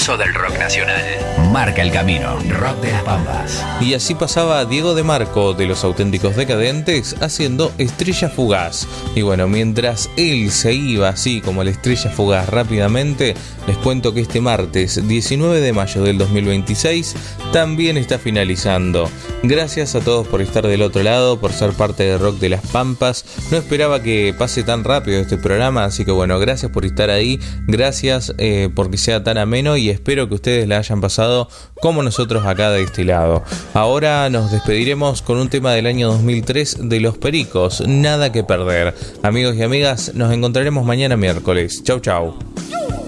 pulso del rock nacional. Marca el camino, Rock de las Pampas. Y así pasaba Diego de Marco de Los Auténticos Decadentes haciendo Estrella Fugaz. Y bueno, mientras él se iba así como la estrella fugaz rápidamente, les cuento que este martes 19 de mayo del 2026 también está finalizando. Gracias a todos por estar del otro lado, por ser parte de Rock de las Pampas. No esperaba que pase tan rápido este programa, así que bueno, gracias por estar ahí, gracias porque sea tan ameno y espero que ustedes la hayan pasado como nosotros acá de este lado. Ahora nos despediremos con un tema del año 2003 de Los Pericos, Nada que Perder. Amigos y amigas, nos encontraremos mañana miércoles. Chau chau.